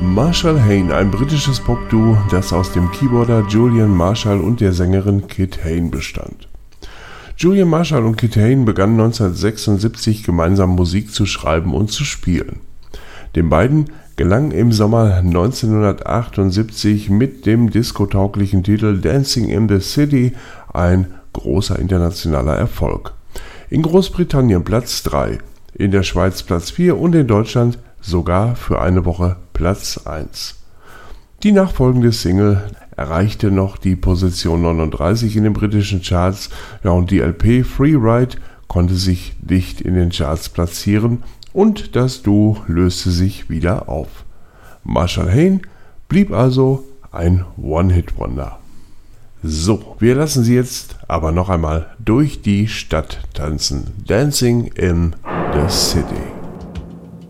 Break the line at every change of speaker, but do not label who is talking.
Marshall Hayne, ein britisches Popduo, das aus dem Keyboarder Julian Marshall und der Sängerin Kit Hayne bestand. Julian Marshall und Kit Hayne begannen 1976 gemeinsam Musik zu schreiben und zu spielen. Den beiden gelang im Sommer 1978 mit dem diskotauglichen Titel Dancing in the City ein großer internationaler Erfolg. In Großbritannien Platz 3, in der Schweiz Platz 4 und in Deutschland sogar für eine Woche Platz 1. Die nachfolgende Single erreichte noch die Position 39 in den britischen Charts, und die LP Free Ride konnte sich dicht in den Charts platzieren und das Duo löste sich wieder auf. Marshall Hayne blieb also ein One-Hit-Wonder. So, wir lassen Sie jetzt aber noch einmal durch die Stadt tanzen. Dancing in the City.